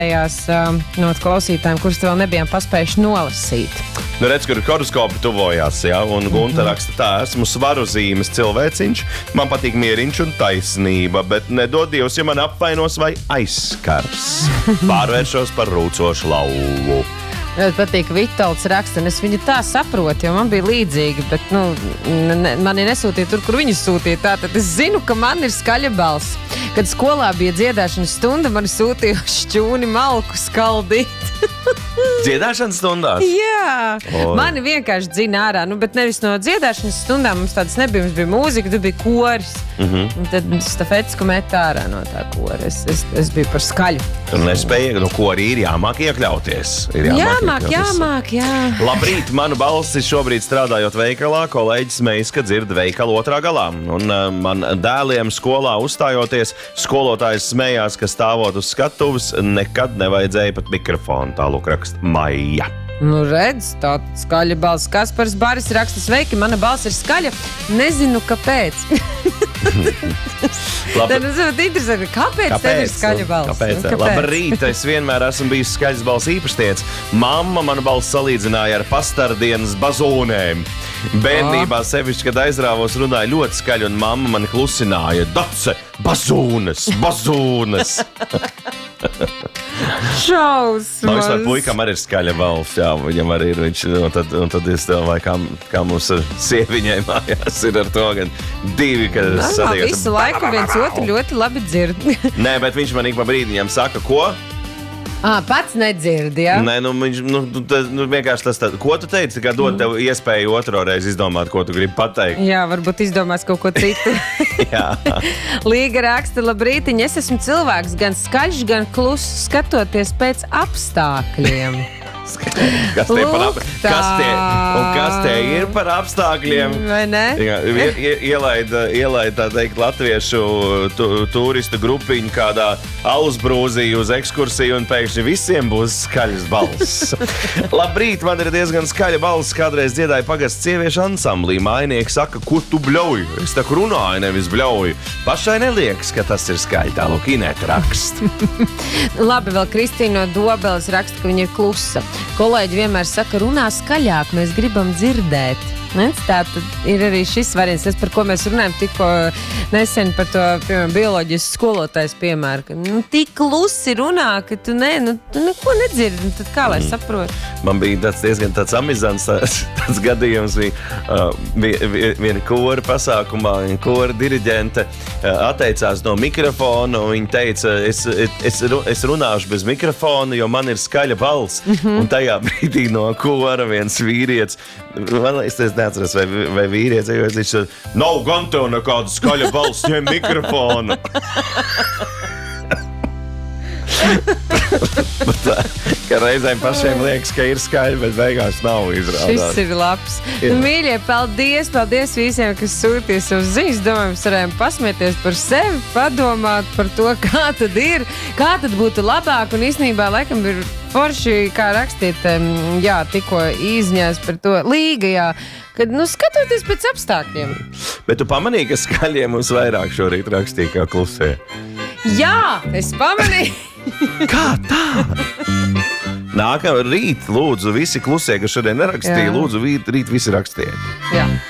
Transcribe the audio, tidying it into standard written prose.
no klausītājiem, kurus vēl nebijām paspējuši nolasīt. Nu, redz, kur horoskopi tuvojās, ja? Un Gunta raksta tā, esmu svaru zīmes cilvēciņš, man patīk mieriņš un taisnība, bet nedod Dievs, ja man apvainos vai aizskars. Pārvēršos par rūcošu lauvu. Ļoti patīk, ka Vitalds raksta, un es viņu tā saprotu, jo man bija līdzīgi, bet, mani nesūtīja tur, kur viņu sūtīja. Tātad es zinu, ka man ir skaļa balss. Kad skolā bija dziedāšanas stunda, mani sūtīja šķūni malku skaldīt. Dziedāšanas stundās? Jā, mani vienkārši dzina ārā, bet nevis no dziedāšanas stundām, mums tādas nebija, mums bija mūzika, tad bija koris. Un tad stafetisku met ārā no tā kora. Es biju par skaļu. Un nespēju, kori ir jāmāk iekļauties. Jāmāk. Labrīt, manu balsi šobrīd strādājot veikalā, kolēģis Meis, ka dzird veikalu otrā galā. Un man dēliem skolā uzstājoties, skolotājs smējās, ka stāvot uz skatuves nekad nevajadzēja pat mikrofonu. Tālūk raksta Maija. Nu redz, tā skaļa balss. Kaspars Baris raksta, sveiki, mana balss ir skaļa. Nezinu, kāpēc. Tad es ļoti interesanti, kāpēc tev ir skaļa balss? Kāpēc? Labrīt, es vienmēr esmu bijis skaļas balss īpašnieks. Mamma manu balss salīdzināja ar pastardienas bazūnēm. Bērnībā sevišķi, kad aizrāvos, runāja ļoti skaļi, un mamma mani klusināja. Dace, bazūnes! Šausmas! Man ar puikam arī ir skaļa balss, jā, viņam arī ir, un tad es domāju, kā mums ar sieviņai mājās ir ar to, gan divi, kad satiekās. Visu laiku viens otru ļoti labi dzird. Nē, bet viņš man ik pa brīdiņam saka, ko? Pats nedzird, jā? Nē, viņš vienkārši tas tā. Ko tu teici, kā dod tev iespēju otro reizi izdomāt, ko tu gribi pateikt? Jā, varbūt izdomās kaut ko citu. Jā. Līga raksta, labrītiņ, es esmu cilvēks gan skaļš, gan kluss, skatoties pēc apstākļiem. Kas tie ir par apstākļiem? Vai ne? Ielaid tā teikt latviešu turistu grupiņu kādā Alusbrūzī uz ekskursiju un pēkšņi visiem būs skaļas balss. Labrīt, man ir diezgan skaļa balss, kādreiz dziedāju pagasts sieviešu ansamblī. Mājnieki saka, ko tu bļauj? Es tā runāju, nevis bļauju. Pašai neliekas, ka tas ir skaļi, tālūk Inēta raksta. Labi, vēl Kristīna no Dobeles raksta, ka viņa ir klusa. Kolēģi vienmēr saka, runā skaļāk, mēs gribam dzirdēt. Tā tad ir arī šis variants, tas, par ko mēs runājam tikko nesen par to, piemēram, bioloģijas skolotājs piemēru, ka tik klusi runā, ka tu neko nedzirdi, tad kā lai saproti? Man bija diezgan tāds amizants tāds gadījums, viena kora pasākumā, kora diriģente atteicās no mikrofona, un viņa teica, es runāšu bez mikrofona, jo man ir skaļa balss, un tajā brīdī no kora viens vīrietis, es neatceros, vai vīrietis, viņš nav gan tev nekāda skaļa balss, ņem mikrofonu. Ka reizēm pašiem liekas, ka ir skaļi, bet beigās nav izrādās. Šis ir labs. Mīļie, paldies visiem, kas sūtīja savus ziņas. Domāju, mēs varējām pasmieties par sevi, padomāt par to, kā tad ir, kā tad būtu labāk, un īstenībā laikam ir forši, kā rakstīt, tikko izņās par to Līga, kad, skatoties pēc apstākļiem. Bet tu pamanīji, ka skaļie mums vairāk šorīt rakstīja kā klusē? Jā, es pamanīju. Kā tā? Nākamā rīt, lūdzu, visi klusie, kas šodien nerakstīja, lūdzu, rīt visi rakstiet. Jā.